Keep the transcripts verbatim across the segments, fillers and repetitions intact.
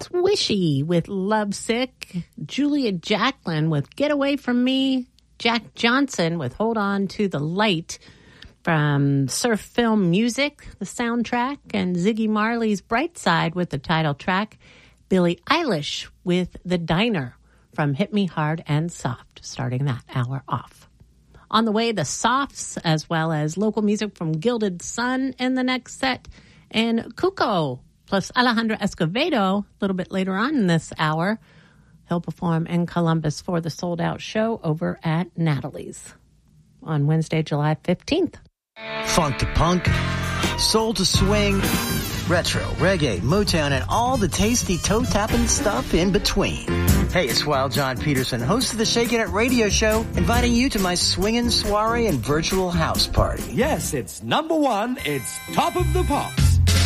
Swishy with Lovesick, Julia Jacklin with Get Away From Me, Jack Johnson with Hold On to the Light from Surf Film Music, the soundtrack, and Ziggy Marley's Bright Side with the title track, Billie Eilish with The Diner from Hit Me Hard and Soft, starting that hour off. On the way, the Softs, as well as local music from Gilded Sun in the next set, and Cuco plus Alejandro Escovedo a little bit later on in this hour. He'll perform in Columbus for the sold-out show over at Natalie's on Wednesday, July fifteenth. Funk to punk, soul to swing, retro, reggae, Motown, and all the tasty toe-tapping stuff in between. Hey, it's Wild John Peterson, host of the Shakin' It radio show, inviting you to my swinging soiree and virtual house party. Yes, it's number one. It's Top of the Pops.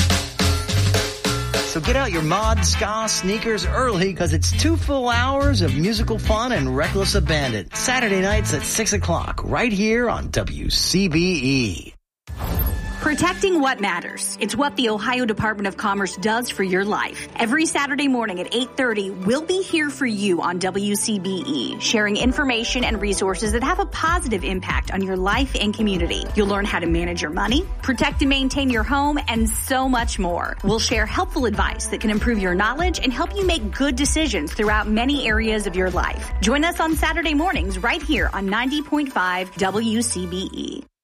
So get out your mod, ska, sneakers early, because it's two full hours of musical fun and reckless abandon. Saturday nights at six o'clock, right here on W C B E. Protecting what matters. It's what the Ohio Department of Commerce does for your life. Every Saturday morning at eight thirty, we'll be here for you on W C B E, sharing information and resources that have a positive impact on your life and community. You'll learn how to manage your money, protect and maintain your home, and so much more. We'll share helpful advice that can improve your knowledge and help you make good decisions throughout many areas of your life. Join us on Saturday mornings right here on ninety point five W C B E.